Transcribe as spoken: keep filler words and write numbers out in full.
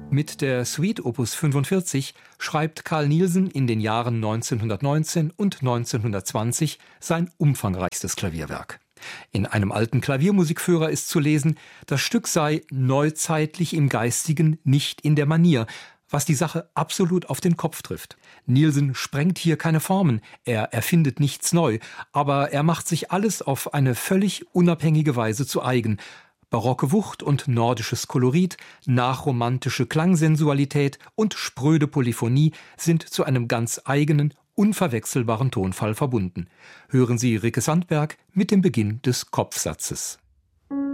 Mit der Suite Opus fünfundvierzig schreibt Carl Nielsen in den Jahren neunzehnhundertneunzehn und neunzehnhundertzwanzig sein umfangreichstes Klavierwerk. In einem alten Klaviermusikführer ist zu lesen, das Stück sei neuzeitlich im Geistigen, nicht in der Manier, was die Sache absolut auf den Kopf trifft. Nielsen sprengt hier keine Formen, er erfindet nichts neu, aber er macht sich alles auf eine völlig unabhängige Weise zu eigen. Barocke Wucht und nordisches Kolorit, nachromantische Klangsensualität und spröde Polyphonie sind zu einem ganz eigenen, unverwechselbaren Tonfall verbunden. Hören Sie Ricke Sandberg mit dem Beginn des Kopfsatzes.